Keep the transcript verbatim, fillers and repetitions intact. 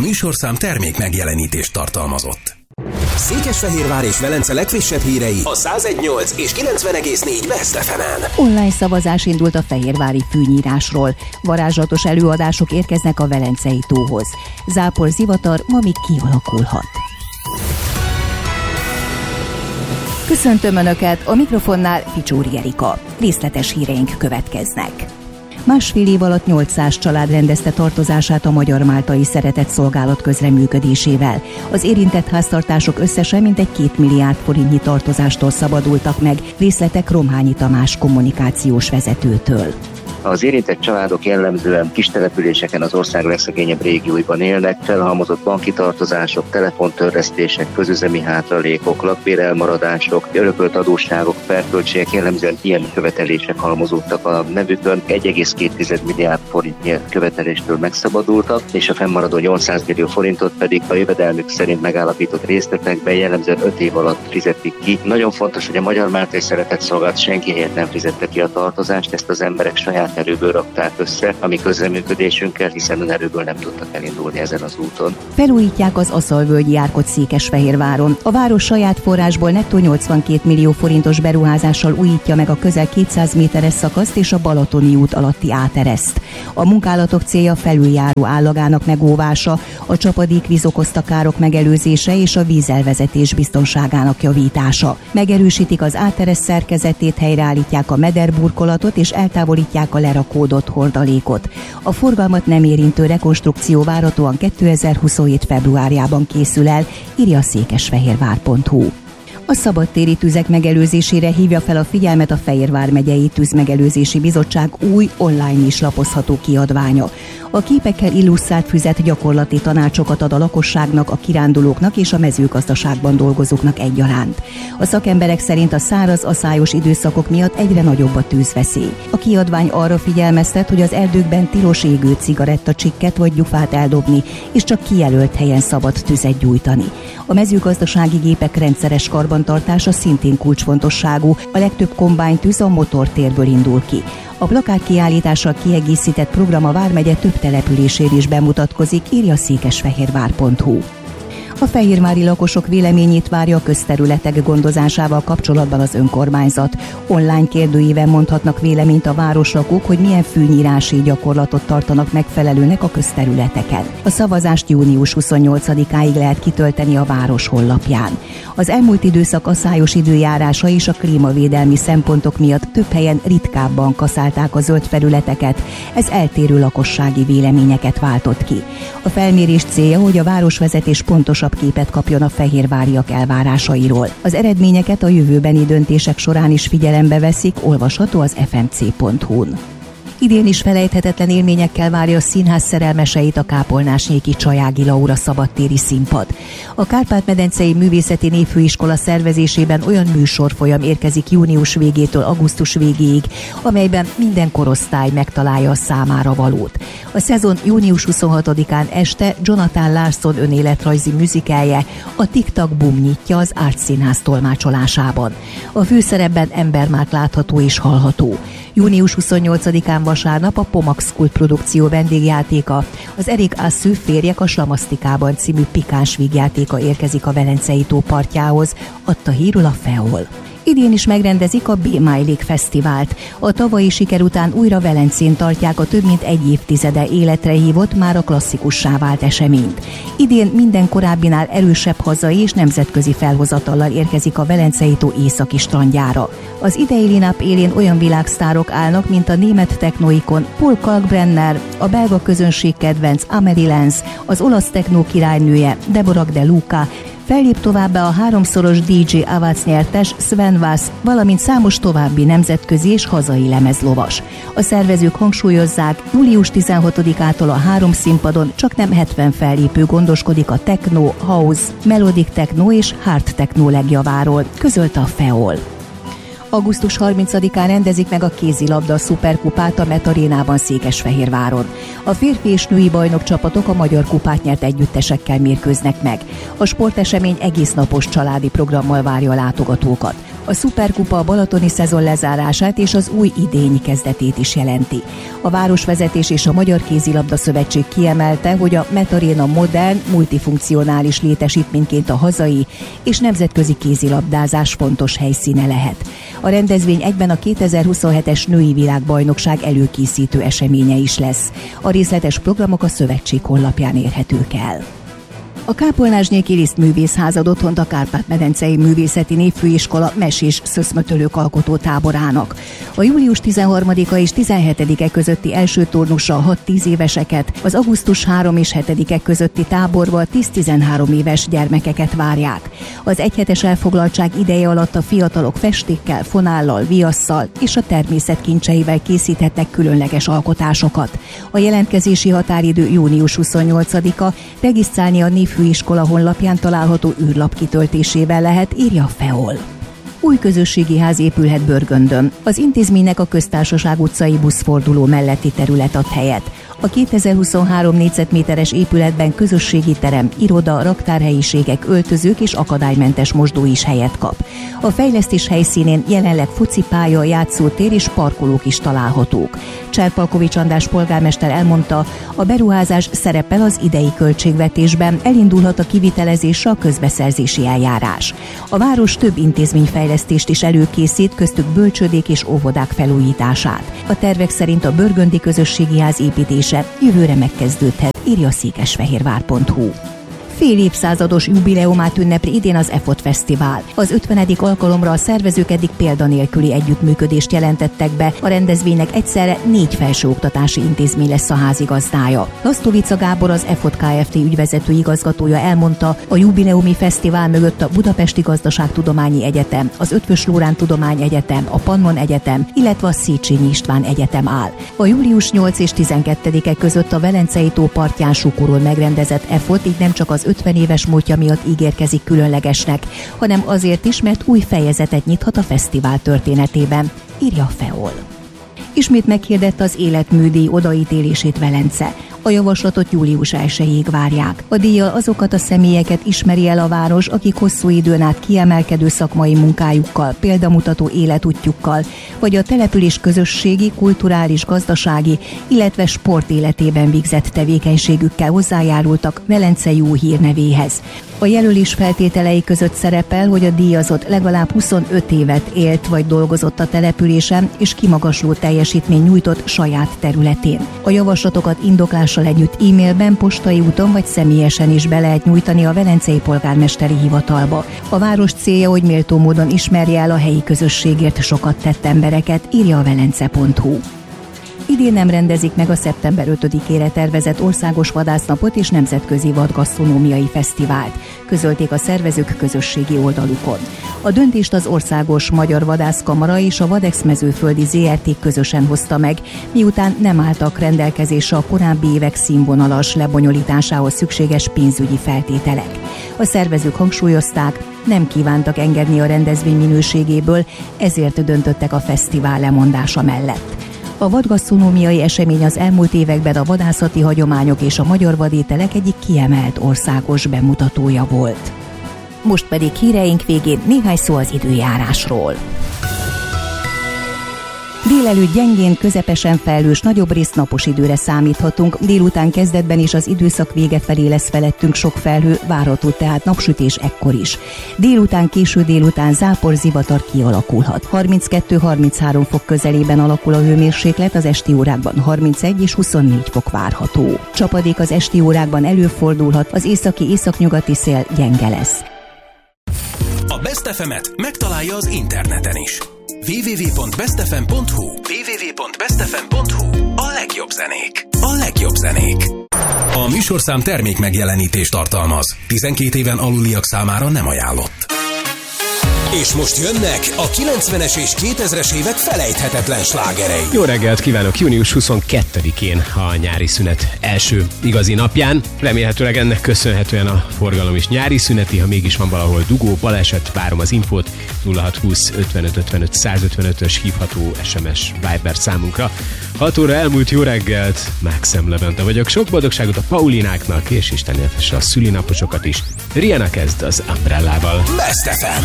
műsorszám termék megjelenítést tartalmazott. Székesfehérvár és Velence legfrissebb hírei a száz egy egész nyolc és kilencven egész négy Best ef emen. Online szavazás indult a fehérvári fűnyírásról. Varázslatos előadások érkeznek a Velencei tóhoz. Zápor-zivatar ma még kialakulhat. Köszöntöm Önöket, a mikrofonnál Ficsúri Erika. Részletes híreink következnek. Másfél év alatt nyolcszáz család rendezte tartozását a Magyar-Máltai Szeretetszolgálat közreműködésével. Az érintett háztartások összesen mintegy két milliárd forintnyi tartozástól szabadultak meg, részletek Romhányi Tamás kommunikációs vezetőtől. Az érintett családok jellemzően kis településeken az ország legszegényebb régióiban élnek, felhalmozott banki tartozások, telefontörlesztések, közüzemi hátralékok, lakbérelmaradások, örökölt adósságok, perköltségek, jellemzően ilyen követelések halmozódtak a nevükön. egy egész két milliárd forintnyi követeléstől megszabadultak, és a fennmaradó nyolcszáz millió forintot pedig a jövedelmük szerint megállapított részletekben jellemzően öt év alatt fizetik ki. Nagyon fontos, hogy a Magyar-Máltai Szeretetszolgálat senki helyett nem fizette ki a tartozást, ezt az emberek saját erőből rakták össze a mi közreműködésünkkel, hiszen önerőből nem tudtak elindulni ezen az úton. Felújítják az Aszalvölgyi árkot Székesfehérváron. A város saját forrásból nettó nyolcvankét millió forintos beruházással újítja meg a közel kétszáz méteres szakaszt és a Balatoni út alatti átereszt. A munkálatok célja felüljáró állagának megóvása, a csapadékvíz okozta károk megelőzése és a vízelvezetés biztonságának javítása. Megerősítik az átereszt szerkezetét, helyreállítják a mederburkolatot és eltávolítják a lerakódott hordalékot. A forgalmat nem érintő rekonstrukció várhatóan kétezer-huszonhét februárjában készül el, írja a székesfehérvár pont hu. A szabadtéri tüzek megelőzésére hívja fel a figyelmet a Fejérvár megyei Tűzmegelőzési Bizottság új online is lapozható kiadványa. A képekkel illusztrált füzet gyakorlati tanácsokat ad a lakosságnak, a kirándulóknak és a mezőgazdaságban dolgozóknak egyaránt. A szakemberek szerint a száraz, aszályos időszakok miatt egyre nagyobb a tűzveszély. A kiadvány arra figyelmeztet, hogy az erdőkben tilos égő cigarettacsikket vagy gyufát eldobni, és csak kijelölt helyen szabad tüzet gyújtani. A mezőgazdasági gépek rendszeres karbantartása szintén kulcsfontosságú, a legtöbb kombájntűz a motortérből indul ki. A plakát kiállítással kiegészített program a vármegye több településén is bemutatkozik, írja a székesfehérvár pont hu. A fehérvári lakosok véleményét várja a közterületek gondozásával kapcsolatban az önkormányzat. Online kérdőíven mondhatnak véleményt a városlakók, hogy milyen fűnyírási gyakorlatot tartanak megfelelőnek a közterületeken. A szavazást június huszonnyolcadikáig lehet kitölteni a város honlapján. Az elmúlt időszak aszályos időjárása és a klímavédelmi szempontok miatt több helyen ritkábban kaszálták a zöld felületeket, ez eltérő lakossági véleményeket váltott ki. A felmérés célja, hogy a városvezetés pontosabb képet kapjon a fehérváriak elvárásairól. Az eredményeket a jövőbeni döntések során is figyelembe veszik, olvasható az ef em cé pont hu-n. Idén is felejthetetlen élményekkel várja a színház szerelmeseit a kápolnásnyéki Csajági Laura szabadtéri színpad. A Kárpát-medencei Művészeti Névfőiskola szervezésében olyan műsorfolyam érkezik június végétől augusztus végéig, amelyben minden korosztály megtalálja a számára valót. A szezon június huszonhatodikán este Jonathan Larson önéletrajzi műzikelje, a Tik-Tak Boom nyitja az Árt Színház tolmácsolásában. A főszerepben Embermárk látható és hallható. június huszonnyolcadikán vasárnap a Pomax Kult produkció vendégjátéka, az Erik Asszu Férjek a Slamasztikában című pikáns vígjátéka érkezik a Velencei tó partjához, adta hírül a Feol. Idén is megrendezik a B-Májlék Fesztivált. A tavalyi siker után újra Velencén tartják a több mint egy évtizede életre hívott, már a klasszikussá vált eseményt. Idén minden korábbinál erősebb hazai és nemzetközi felhozatallal érkezik a Velencei tó északi strandjára. Az idei line-up élén olyan világsztárok állnak, mint a német technoikon Paul Kalkbrenner, a belga közönség kedvenc Amelie Lenz, az olasz technó királynője Deborah De Luca, fellép továbbá a háromszoros dé dzsé Awards nyertes Sven Vass, valamint számos további nemzetközi és hazai lemezlovas. A szervezők hangsúlyozzák, július tizenhatodikától a három színpadon csaknem hetven fellépő gondoskodik a techno, house, melodic techno és hard techno legjaváról, közölte a Feol. augusztus harmincadikán rendezik meg a kézilabda szuperkupát a Metarénában Székesfehérváron. A férfi és női bajnok csapatok a magyar kupát nyert együttesekkel mérkőznek meg. A sportesemény egész napos családi programmal várja a látogatókat. A szuperkupa a balatoni szezon lezárását és az új idény kezdetét is jelenti. A városvezetés és a Magyar Kézilabda Szövetség kiemelte, hogy a Metaréna modern, multifunkcionális létesítményként a hazai és nemzetközi kézilabdázás fontos helyszíne lehet. A rendezvény egyben a kétezer-huszonhetes női világbajnokság előkészítő eseménye is lesz. A részletes programok a szövetség honlapján érhetők el. A Kápolnásnyéki Lisztművészház ad otthont a Kárpát-medencei Művészeti Névfőiskola mesés szöszmötölők alkotó táborának. A július tizenharmadika és tizenhetedike közötti első turnussal hat-tíz éveseket, az augusztus harmadika és hetedike közötti táborba tíz-tizenhárom éves gyermekeket várják. Az egyhetes elfoglaltság ideje alatt a fiatalok festékkel, fonállal, viasszal és a természet kincseivel készíthetnek különleges alkotásokat. A jelentkezési határidő június huszonnyolcadika, regisztrálni a Névfőiskola honlapján található űrlap kitöltésével lehet, írja a FEOL. Új közösségi ház épülhet Börgöndön. Az intézménynek a Köztársaság utcai buszforduló melletti terület ad helyet. A kétezer-huszonhárom négyzetméteres épületben közösségi terem, iroda, raktárhelyiségek, öltözők és akadálymentes mosdó is helyet kap. A fejlesztés helyszínén jelenleg focipálya, játszótér és parkolók is találhatók. Cserpalkovics András polgármester elmondta, a beruházás szerepel az idei költségvetésben, elindulhat a kivitelezésre a közbeszerzési eljárás. A város több intézményfejlesztést is előkészít, köztük bölcsődék és óvodák felújítását. A tervek szerint a Börgöndi Közösségi Ház építése jövőre megkezdődhet, írja a székesfehérvár pont hu. Fél évszázados jubileumát ünnepli idén az e fot Fesztivál. Az ötvenedik alkalomra a szervezők eddig példanélküli együttműködést jelentettek be, a rendezvénynek egyszerre négy felsőoktatási intézmény lesz a házigazdája. Lasztovica Gábor, az e fot Kft. Ügyvezető igazgatója elmondta, a jubileumi fesztivál mögött a Budapesti Gazdaságtudományi Egyetem, az Eötvös Loránd Tudományegyetem, a Pannon Egyetem, illetve a Széchenyi István Egyetem áll. A július nyolcadika és tizenkettedike között a Velencei tó partján Sukorul megrendezett e fot így nem csak az ötven éves múltja miatt ígérkezik különlegesnek, hanem azért is, mert új fejezetet nyithat a fesztivál történetében, írja a FEOL. Ismét meghirdette az életműdíj odaítélését Velence. A javaslatot július elsejéig várják. A díjjal azokat a személyeket ismeri el a város, akik hosszú időn át kiemelkedő szakmai munkájukkal, példamutató életútjukkal, vagy a település közösségi, kulturális, gazdasági, illetve sport életében végzett tevékenységükkel hozzájárultak Velence jó hírnevéhez. A jelölés feltételei között szerepel, hogy a díjazott legalább huszonöt évet élt vagy dolgozott a településen, és kimagasló teljesítmény nyújtott saját területén. A javaslatokat indoklással együtt e-mailben, postai úton vagy személyesen is be lehet nyújtani a Velencei Polgármesteri Hivatalba. A város célja, hogy méltó módon ismerje el a helyi közösségért sokat tett embereket, írja a velence pont hu. Idén nem rendezik meg a szeptember ötödikére tervezett országos vadásznapot és nemzetközi vadgasztronómiai fesztivált, közölték a szervezők közösségi oldalukon. A döntést az Országos Magyar Vadászkamara és a Vadex Mezőföldi zé er té közösen hozta meg, miután nem álltak rendelkezésre a korábbi évek színvonalas lebonyolításához szükséges pénzügyi feltételek. A szervezők hangsúlyozták, nem kívántak engedni a rendezvény minőségéből, ezért döntöttek a fesztivál lemondása mellett. A vadgasztronómiai esemény az elmúlt években a vadászati hagyományok és a magyar vadételek egyik kiemelt országos bemutatója volt. Most pedig híreink végén néhány szó az időjárásról. Délelőtt gyengén, közepesen felhős, nagyobb részt napos időre számíthatunk. Délután kezdetben is az időszak vége felé lesz felettünk sok felhő, várható tehát napsütés ekkor is. Délután, késő délután zápor, zivatar kialakulhat. harminckettő-harminchárom fok közelében alakul a hőmérséklet, az esti órákban harmincegy és huszonnégy fok várható. Csapadék az esti órákban előfordulhat, az északi északnyugati szél gyenge lesz. A Best ef emet megtalálja az interneten is. double-u double-u double-u pont best f m pont hu double-u double-u double-u pont best f m pont hu A legjobb zenék. A legjobb zenék. A műsorszám termék megjelenítést tartalmaz. tizenkét éven aluliak számára nem ajánlott. És most jönnek a kilencvenes és kétezres évek felejthetetlen slágerei. Jó reggelt kívánok! június huszonkettedikén a nyári szünet első igazi napján. Remélhetőleg ennek köszönhetően a forgalom is nyári szüneti, ha mégis van valahol dugó, baleset, várom az infót. nulla hat húsz ötvenöt ötvenöt százötvenötös hívható es em es Viber számunkra. hat óra elmúlt, jó reggelt, Maxem Levente vagyok. Sok boldogságot a Paulináknak, és Isten éltesse a szülinaposokat is. Rihanna kezd az Umbrellával. Best ef em.